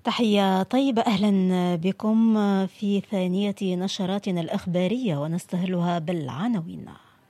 تحية طيبة، أهلا بكم في ثانية نشراتنا الأخبارية ونستهلها بالعناوين.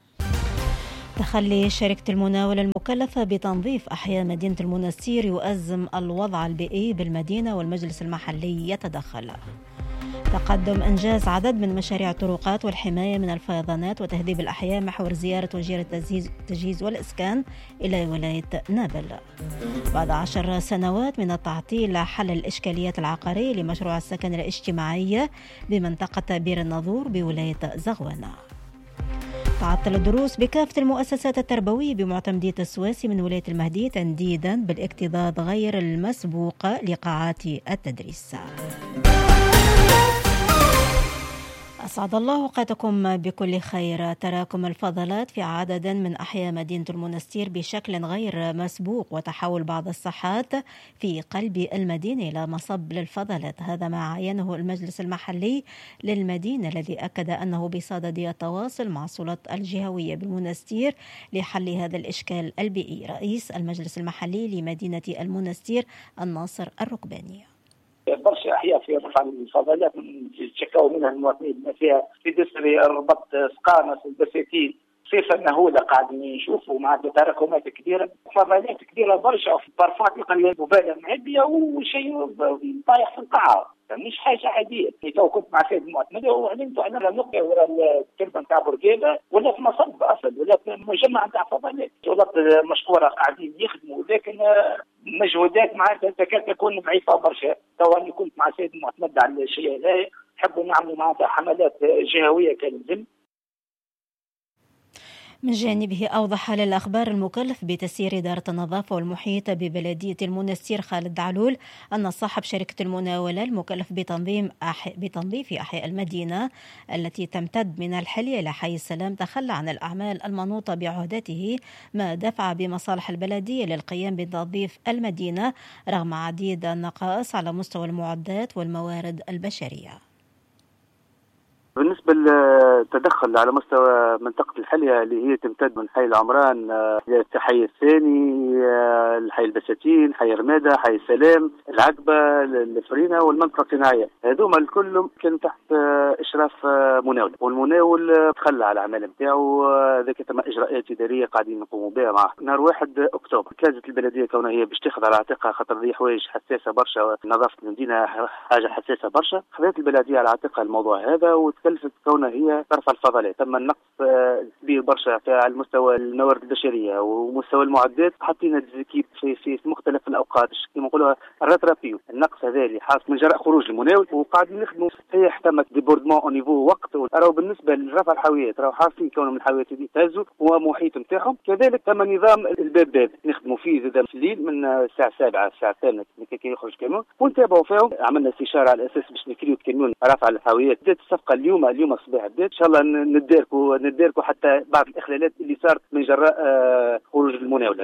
تخلي شركة المناولة المكلفة بتنظيف أحياء مدينة المنستير يؤزم الوضع البيئي بالمدينة والمجلس المحلي يتدخل. تقدم إنجاز عدد من مشاريع الطرقات والحماية من الفيضانات وتهذيب الأحياء محور زيارة وزير التجهيز والإسكان إلى ولاية نابل. بعد 10 سنوات من التعطيل حل الإشكاليات العقارية لمشروع السكن الاجتماعي بمنطقة بير الناظور بولاية زغوانة. تعطل الدروس بكافة المؤسسات التربوية بمعتمدية السواسي من ولاية المهدي تنديدا بالاكتظاظ غير المسبوق لقاعات التدريس. أسعد الله أوقاتكم بكل خير. تراكم الفضلات في عدد من أحياء مدينة المنستير بشكل غير مسبوق وتحول بعض الساحات في قلب المدينة إلى مصب للفضلات، هذا ما عينه المجلس المحلي للمدينة الذي أكد أنه بصدد التواصل مع السلطات الجهوية بالمنستير لحل هذا الإشكال البيئي. رئيس المجلس المحلي لمدينة المنستير الناصر الركباني: برشا احياء في رفع الفضلات تشكوا منها المواطنين بما فيها في دسري، الربط، سقانس، البساتين، صفه مهوله قاعدين نشوفوا مع تراكمات كبيره، فضلات كبيره برشا في بارفات يقل مبالغ معبيه وشيء طايح في القاعه، مش حاجه عاديه. تو كنت مع سيد المعتمده وعلمتوا على النقطه ورا التربه نتاع بورقيبه ولا في مصب اصلا ولا في مجمع نتاع فضلات، شغلات مشكوره قاعدين يخدموا، لكن مجهودات معناتها تكاد تكون ضعيفه برشا. تو انا كنت مع سيد المعتمد على الشيء هذا، نحبوا نعملوا معناتها حملات جهويه كالزم. من جانبه أوضح للأخبار المكلف بتسيير إدارة النظافة والمحيط ببلدية المنستير خالد علول أن صاحب شركة المناولة المكلف بتنظيف أحياء المدينة التي تمتد من الحلية إلى حي السلام تخلى عن الأعمال المنوطة بعهدته، ما دفع بمصالح البلدية للقيام بتنظيف المدينة رغم عديد النقائص على مستوى المعدات والموارد البشرية. بالنسبة للتدخل على مستوى منطقة الحلية اللي هي تمتد من حي العمران الحي الثاني، الحي البساتين، حي رمادة، حي السلام، العقبة، الفرينة والمنطقة الصناعية، هذوما الكل كان تحت إشراف مناول، والمناول تخلى على العمل نتاعو. ذاك ثم إجراءات إدارية قاعدين نقوموا بها مع نهار 1 أكتوبر. كانت البلدية كونها هي باش تاخذ على عاتقها خاطر ذي حوايج حساسة برشا، نظافة المدينة حاجة حساسة برشا، خذت البلدية على عاتقها الموضوع هذا وتكلفت كونها هي ترفع الفضلات. تم النقص كبير برشا على المستوى الموارد البشرية ومستوى المعدات، حطينا ديزيكيب في مختلف الأوقات كما نقولوا الراترابيو. النقص هذا اللي حاصل من جراء خروج المناول وقاعدين نخدموا هي احتمت ديبوردمون او نيفو وقت. راهو بالنسبة لرفع الحاويات راهو حاصلين كونهم الحاويات اللي يتهزوا ومحيط نتاعهم. كذلك تم نظام الباب نخدموا فيه زاد في الليل من الساعة 7 الساعة 8 كي يخرج كاميون ونتابعوا فيهم. عملنا استشارة على أساس باش نكريو كاميون رفع الحاويات. بدات الصفقة اليوم الصباح بدات ان شاء الله نداركوا حتى بعض الاخلالات اللي صارت من جراء خروج المناولة.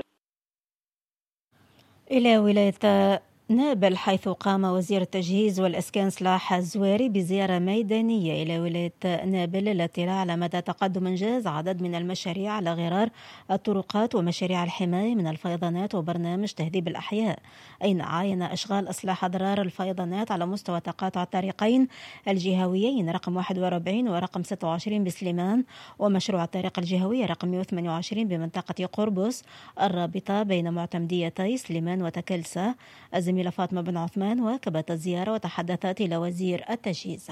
إلى ولاية نابل حيث قام وزير التجهيز والإسكان سلاح الزواري بزيارة ميدانية إلى ولاية نابل للاطلاع على مدى تقدم إنجاز عدد من المشاريع على غرار الطرقات ومشاريع الحماية من الفيضانات وبرنامج تهذيب الأحياء، أين عاين إشغال إصلاح أضرار الفيضانات على مستوى تقاطع الطريقين الجهويين رقم 41 ورقم 26 بسليمان، ومشروع الطريق الجهوية رقم 128 بمنطقة قربص الرابطة بين معتمديتي سليمان وتكلسة. الزميلة فاطمة بن عثمان واكبت الزيارة وتحدثت إلى وزير التجهيز.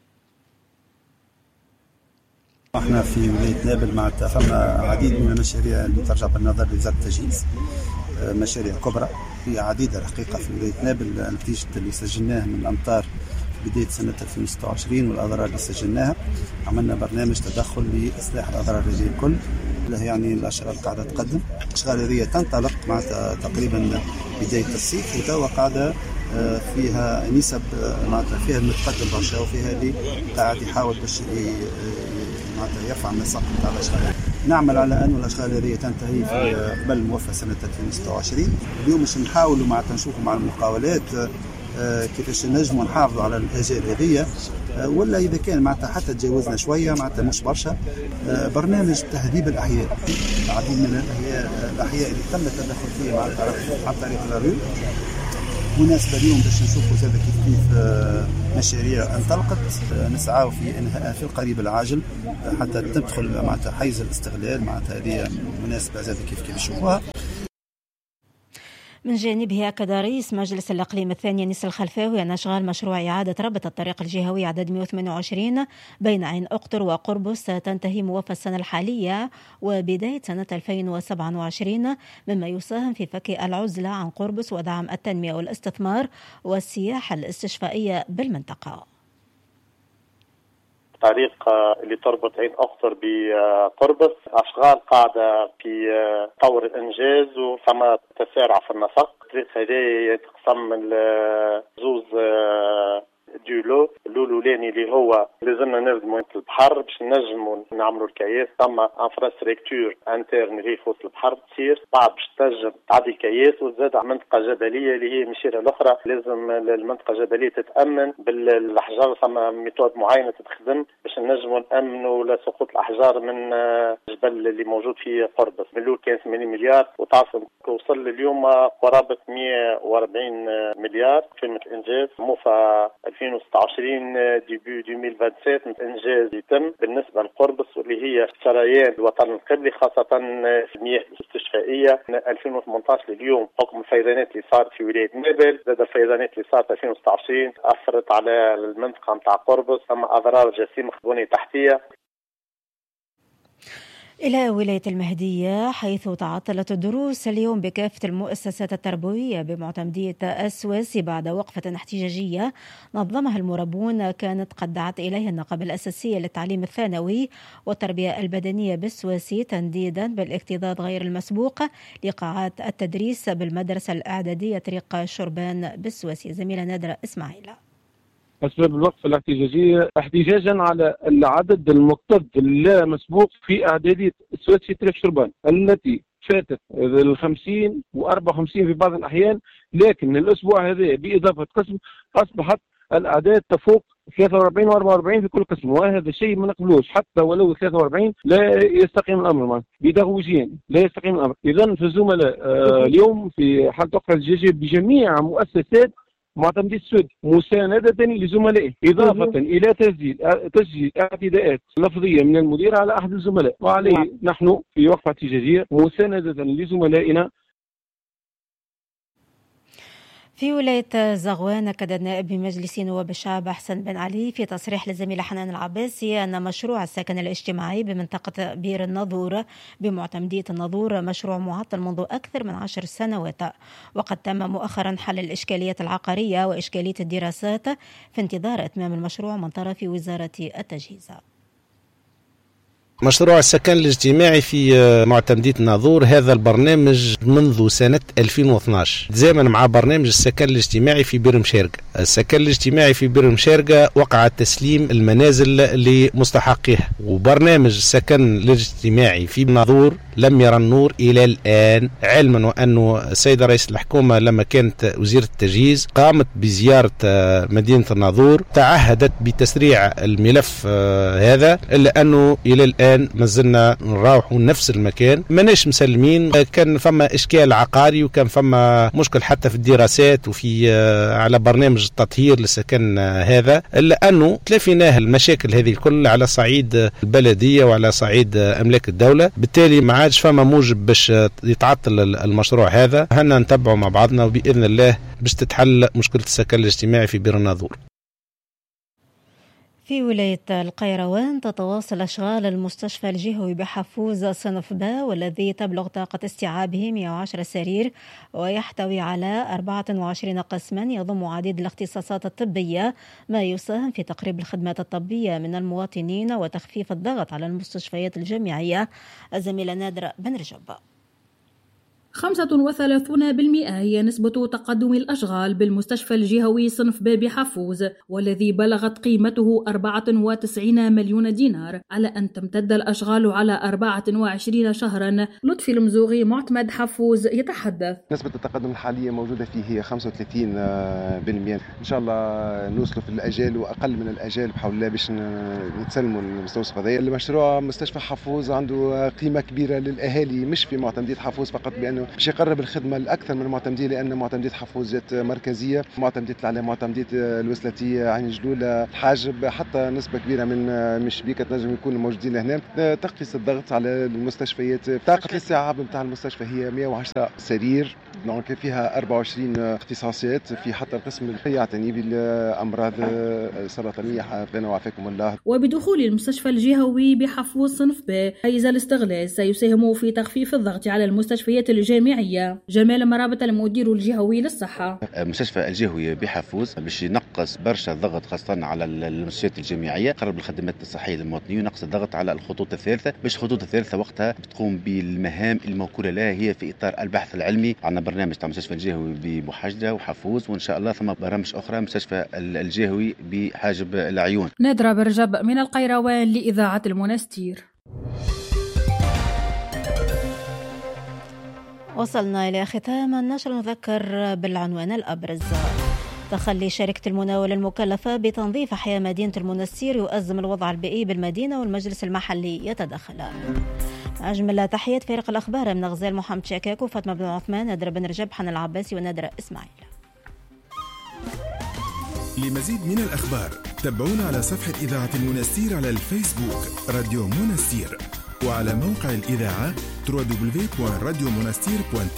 احنا في ولاية نابل مع فما عديد من المشاريع اللي ترجع بالنظر لوزارة التجهيز، مشاريع كبرى هي عديدة الحقيقة في ولاية نابل نتيجة اللي سجلناه من الأمطار في بداية سنة 2026 والأضرار اللي سجلناها. عملنا برنامج تدخل لإصلاح الأضرار هذه الكل، يعني الأشغال قاعدة تقدم. الأشغال هذه تنطلق مع تقريبا بداية الصيف وتوا قاعدة فيها نسب معناتها فيها المتقدم برشا وفيها اللي قاعد يحاول باش معناتها يرفع من السقف نتاع الأشغال. نعمل على أن الأشغال هذه تنتهي في قبل موفى سنة 2026. اليوم باش نحاولوا معناتها نشوفوا مع المقاولات كيفاش نجموا نحافظوا على الآجال هذه، ولا إذا كان معناتها حتى تجاوزنا شوية معناتها مش برشا. برنامج تهذيب الأحياء، عديد من الأحياء اللي تم التدخل فيها عن طريق الريو مناسبة اليوم باش نشوفوا زاد كيف مشاريع انطلقت نسعى في انهائها في القريب العاجل حتى تدخل معناتها حيز الاستغلال. معناتها هذه مناسبة زاد كيف نشوفوها. من جانبه أكد رئيس مجلس الإقليم الثاني أنيس الخلفاوي أن أشغال مشروع إعادة ربط الطريق الجهوي عدد 128 بين عين أقطر وقربص ستنتهي موافى السنة الحالية وبداية سنة 2027 مما يساهم في فك العزلة عن قربص ودعم التنمية والاستثمار والسياحة الاستشفائية بالمنطقة. طريق اللي تربط عين أقطر بقربص أشغال قاعدة في طور الإنجاز وثم تسارع في النسق. الطريق هذا يتقسم زوز ديولو. اللولاني اللي هو لازمنا نردموا البحر باش نجموا نعملوا الكياس، ثم انفراستركتور انترن اللي في وسط البحر تصير بعد باش تنجم تعدي الكياس وتزاد منطقه جبليه اللي هي مشيره الاخرى. لازم المنطقه الجبليه تتامن بالاحجار، ثم ميثود معينه تتخدم باش نجموا نامنوا لسقوط الاحجار من الجبل اللي موجود في قربص. من الاول كان 80 مليار وتعرفوا وصل اليوم قرابه 140 مليار قيمه الانجاز. موفى 2026 ديبي 2027 انجاز يتم بالنسبه لقربص واللي هي سريان الوطن القبلي خاصه في المياه الاستشفائيه. 2018 لليوم حكم الفيضانات اللي صارت في ولايه نابل، زاد الفيضانات اللي صارت 2026 اثرت على المنطقه نتاع قربص، ثم اضرار جسيمه بنيه تحتيه. إلى ولاية المهدية حيث تعطلت الدروس اليوم بكافة المؤسسات التربوية بمعتمدية السواسي بعد وقفة احتجاجية نظمها المربون كانت قد دعت إليها النقابة الأساسية للتعليم الثانوي والتربية البدنية بالسواسي تنديدا بالاكتظاظ غير المسبوق لقاعات التدريس بالمدرسة الإعدادية طريق شربان بالسواسي. زميلة نادرة إسماعيل. أسباب الوقفة الاحتجاجية احتجاجا على العدد المكتظ اللا مسبوق في إعدادية السواسي طريق شربان التي فاتت 50 و54 في بعض الأحيان، لكن الأسبوع هذا بإضافة قسم أصبحت الأعداد تفوق 43 و44 في كل قسم، وهذا شيء ما نقبلوش. حتى ولو 43 لا يستقيم الأمر بيداغوجيا، لا يستقيم الأمر. إذن في الزملاء اليوم في حالة وقفة احتجاجية بجميع مؤسسات معتمدية السود مساندة لزملائه، إضافة إلى تسجيل اعتداءات لفظية من المدير على أحد الزملاء، وعليه نحن في وقفة احتجاجية مساندة لزملائنا. في ولاية زغوان أكد النائب بمجلس نواب الشعب حسن بن علي في تصريح للزميلة حنان العباسي أن مشروع السكن الاجتماعي بمنطقة بير الناظور بمعتمدية الناظور مشروع معطل منذ أكثر من 10 سنوات، وقد تم مؤخرا حل الإشكاليات العقارية وإشكالية الدراسات في انتظار إتمام المشروع من طرف وزارة التجهيز. مشروع السكن الاجتماعي في معتمدية الناظور هذا البرنامج منذ سنة 2012 تزامن مع برنامج السكن الاجتماعي في بير مشارقة. السكن الاجتماعي في بير مشارقة وقع تسليم المنازل لمستحقيها، وبرنامج السكن الاجتماعي في الناظور لم يرى النور إلى الآن، علما وأن السيدة رئيس الحكومة لما كانت وزيرة التجهيز قامت بزيارة مدينة الناظور تعهدت بتسريع الملف هذا، إلا أنه إلى الآن ما زلنا نروحوا نفس المكان، ماناش مسلمين. كان فما إشكال عقاري وكان فما مشكل حتى في الدراسات وفي على برنامج التطهير للسكن هذا، إلا أنه تلافيناه المشاكل هذه الكل على صعيد البلدية وعلى صعيد أملاك الدولة، بالتالي ما عادش فما موجب باش يتعطل المشروع هذا. هنا نتبعوا مع بعضنا وبإذن الله باش تتحل مشكلة السكن الاجتماعي في بير الناظور. في ولاية القيروان تتواصل أشغال المستشفى الجهوي بحفوز صنف باء والذي تبلغ طاقة استيعابه 110 سرير ويحتوي على 24 قسما يضم عديد الاختصاصات الطبية، ما يساهم في تقريب الخدمات الطبية من المواطنين وتخفيف الضغط على المستشفيات الجامعية. الزميلة نادرة بن رجب. 35% هي نسبة تقدم الأشغال بالمستشفى الجهوي صنف باء بحفوز، والذي بلغت قيمته 94 مليون دينار، على أن تمتد الأشغال على 24 شهرا. لطفي المزوغي معتمد حفوز يتحدث. نسبة التقدم الحالية موجودة فيه هي 35%، إن شاء الله نوصلوا في الأجال وأقل من الأجال بحول الله باش نتسلموا المستوصف هذا. المشروع مستشفى حفوز عنده قيمة كبيرة للأهالي، مش في معتمدية حفوز فقط، بأن يعني باش يقرب الخدمه لاكثر من المعتمدين، لان معتمديه حفوز جات مركزيه، معتمديه العلام، معتمديه الوسلاتيه، عين جلوله، الحاجب، حتى نسبه كبيره من شبيكه تنجم يكونوا موجودين هنا. تقيس الضغط على المستشفيات. طاقه الاستيعاب نتاع المستشفى هي 110 سرير، دونك فيها 24 اختصاصيات، في حتى القسم اللي يعتني بالامراض السرطانيه حفظنا وعافاكم الله. وبدخول المستشفى الجهوي بحفوظ صنف ب حيز الاستغلال سيساهم في تخفيف الضغط على المستشفيات الجامعيه. جمال مرابط المدير الجهوي للصحه. المستشفى الجهوي بحفوظ باش ينقص برشا الضغط خاصه على المستشفيات الجامعيه، قرب الخدمات الصحيه للمواطنين، ونقص الضغط على الخطوط الثالثه، باش الخطوط الثالثه وقتها بتقوم بالمهام الموكوله لها هي في اطار البحث العلمي. عندنا برنامج تاع المستشفى الجهوي بمحاجده وحفوظ، وان شاء الله ثم برامج اخرى مستشفى الجهوي بحاجب العيون. نادرة برجب من القيروان لإذاعة المنستير. وصلنا إلى ختام النشر، نذكر بالعنوان الأبرز. تخلي شركة المناولة المكلفة بتنظيف أحياء مدينة المنستير يؤزم الوضع البيئي بالمدينة والمجلس المحلي يتدخل. أجمل تحية فريق الأخبار من غزال محمد شاكاكو، فاطمة بن عثمان، نادر بن رجب، حنان العباسي، ونادر إسماعيل. لمزيد من الأخبار تابعونا على صفحة إذاعة المنستير على الفيسبوك راديو منستير، وعلى موقع الإذاعة www.radiomonastir.tv.